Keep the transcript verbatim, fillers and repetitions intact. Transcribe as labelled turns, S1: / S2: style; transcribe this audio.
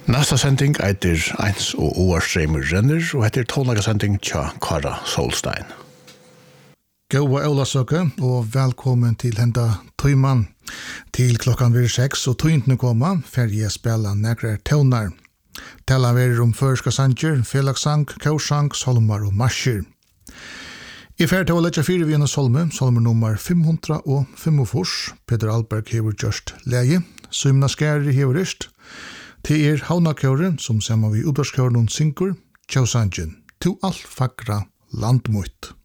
S1: Nästa sending eiter eins og Oarstreimer renner, og etter tonlaga sending tja Kara Solstein.
S2: Gåa Olasøke, og velkommen til henda tøyman. Til klokkan vir seks, og tøyntene koma, fer jeg spela nekrar tøvnar. Tala verir om førska sanger, felagssang, kaursang, solmar og marsjer. I fer til å letja fire vi en solme, solmer nummer fem hundre og fem-og-fors. Peter Alberg hever gjørst leie, Symna Skæri hever ist. Til er Havnakjøren, som sammen vi utvarskjøren og synkur, Tjausangen, to all fagra landmøyt.